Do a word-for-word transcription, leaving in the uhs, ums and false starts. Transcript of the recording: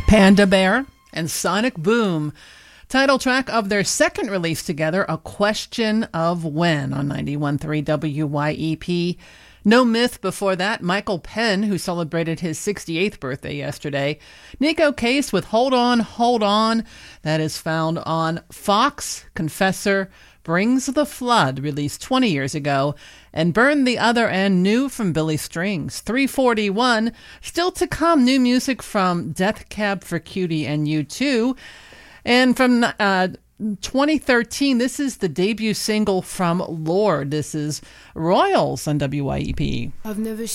Panda Bear and Sonic Boom, title track of their second release together, A Question of When, on ninety-one point three W Y E P. No Myth before that, Michael Penn, who celebrated his sixty-eighth birthday yesterday. Nico Case with Hold On, Hold On. That is found on Fox. Confessor, Brings the Flood, released twenty years ago. And Burn the Other End, new from Billy Strings. three forty-one, still to come, new music from Death Cab for Cutie and U two. And from uh, twenty thirteen, this is the debut single from Lorde. This is Royals on W Y E P. I've never